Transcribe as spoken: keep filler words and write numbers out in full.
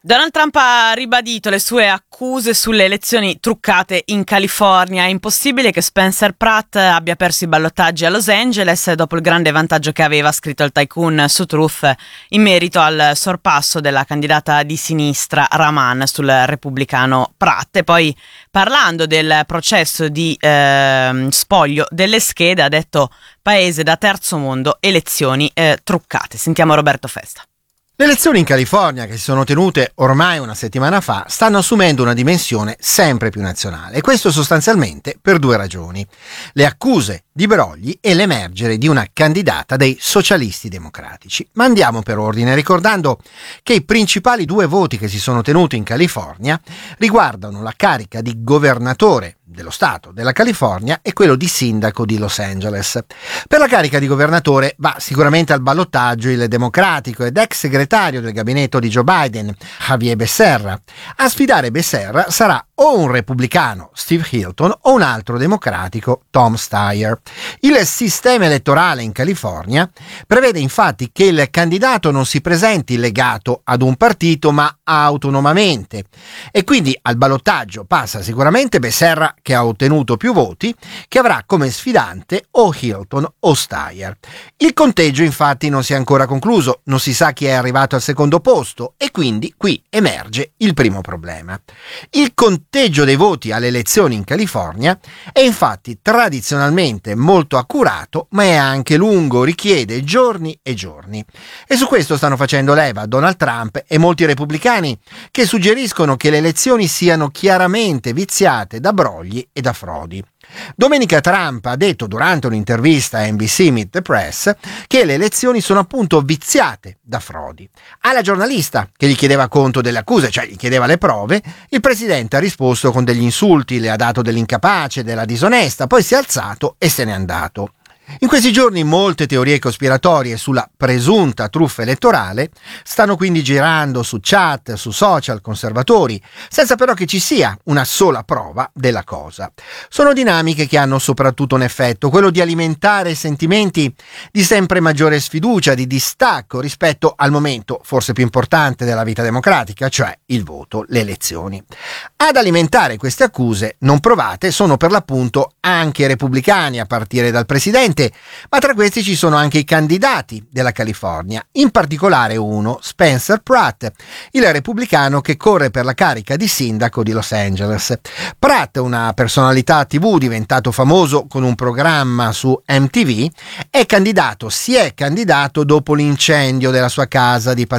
Donald Trump ha ribadito le sue accuse sulle elezioni truccate in California. È impossibile che Spencer Pratt abbia perso i ballottaggi a Los Angeles dopo il grande vantaggio che aveva, scritto il tycoon su Truth, in merito al sorpasso della candidata di sinistra Rahman sul repubblicano Pratt. E poi, parlando del processo di eh, spoglio delle schede, ha detto: paese da terzo mondo, elezioni eh, truccate. Sentiamo Roberto Festa. Le elezioni in California, che si sono tenute ormai una settimana fa, stanno assumendo una dimensione sempre più nazionale, e questo sostanzialmente per due ragioni: le accuse di brogli e l'emergere di una candidata dei socialisti democratici. Ma andiamo per ordine, ricordando che i principali due voti che si sono tenuti in California riguardano la carica di governatore dello Stato della California e quello di sindaco di Los Angeles. Per la carica di governatore va sicuramente al ballottaggio il democratico ed ex segretario del gabinetto di Joe Biden, Javier Becerra. A sfidare Becerra sarà o un repubblicano, Steve Hilton, o un altro democratico, Tom Steyer. Il sistema elettorale in California prevede infatti che il candidato non si presenti legato ad un partito ma autonomamente, e quindi al ballottaggio passa sicuramente Becerra, che ha ottenuto più voti, che avrà come sfidante o Hilton o Steyer. Il conteggio infatti non si è ancora concluso, non si sa chi è arrivato al secondo posto, e quindi qui emerge il primo problema. Il conteggio dei voti alle elezioni in California è infatti tradizionalmente molto accurato, ma è anche lungo, richiede giorni e giorni. E su questo stanno facendo leva Donald Trump e molti repubblicani, che suggeriscono che le elezioni siano chiaramente viziate da brogli e da frodi. Domenica Trump ha detto durante un'intervista a N B C Meet the Press che le elezioni sono appunto viziate da frodi. Alla giornalista che gli chiedeva conto delle accuse, cioè gli chiedeva le prove, il presidente ha risposto con degli insulti, le ha dato dell'incapace, della disonesta, poi si è alzato e se n'è andato. In questi giorni molte teorie cospiratorie sulla presunta truffa elettorale stanno quindi girando su chat, su social conservatori, senza però che ci sia una sola prova della cosa. Sono dinamiche che hanno soprattutto un effetto, quello di alimentare sentimenti di sempre maggiore sfiducia, di distacco rispetto al momento forse più importante della vita democratica, cioè il voto, le elezioni. Ad alimentare queste accuse non provate sono per l'appunto anche i repubblicani, a partire dal presidente, ma tra questi ci sono anche i candidati della California, in particolare uno, Spencer Pratt, il repubblicano che corre per la carica di sindaco di Los Angeles. Pratt, una personalità tivù diventato famoso con un programma su M T V, è candidato, si è candidato dopo l'incendio della sua casa di